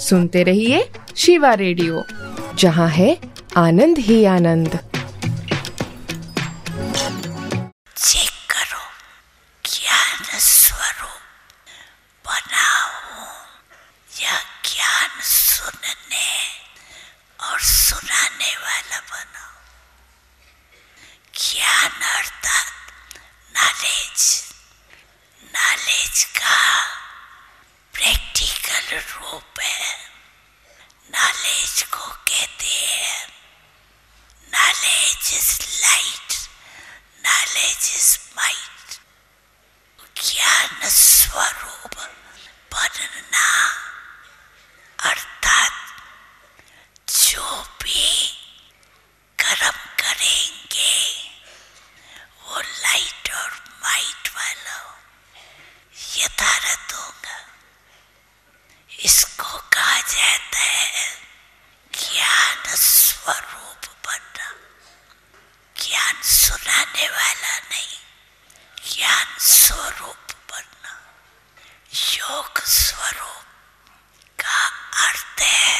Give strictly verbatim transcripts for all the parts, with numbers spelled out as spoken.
सुनते रहिए शिवा रेडियो, जहाँ है आनंद ही आनंद। चेक करो, ज्ञान स्वरूप बना हूँ या ज्ञान सुनने और सुनाने वाला बना। ज्ञान अर्थात नॉलेज, नॉलेज का प्रैक्टिकल रूप है। नॉलेज को कहते हैं knowledge is light, knowledge is might. ज्ञान स्वरूप बनना अर्थात जो भी कर्म करेंगे वो लाइट और माइट वाला यथार्थ होगा। इसको कहा जाता है ज्ञान स्वरूप बनना। ज्ञान सुनाने वाला नहीं, ज्ञान स्वरूप बनना। योग स्वरूप का अर्थ है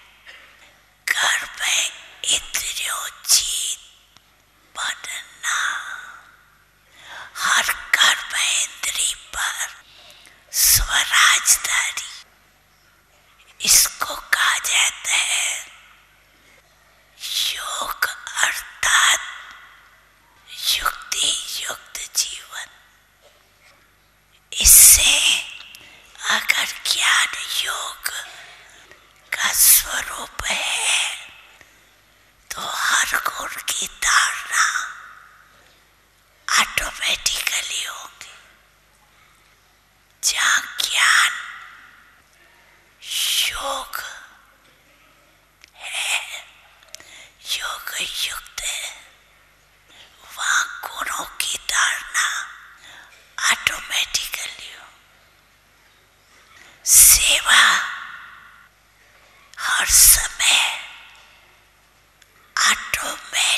कर्म इंद्रियों जीत बनना। हर कर्म इंद्री पर स्वराजदारी, इसको कहा जाता है योग अर्थात युक्ति युक्त जीवन। इससे अगर ज्ञान योग का स्वरूप है तो हर गुण की धारणा ऑटोमेटिकली होगी। जहाँ ज्ञान योग है, योग युक्त है,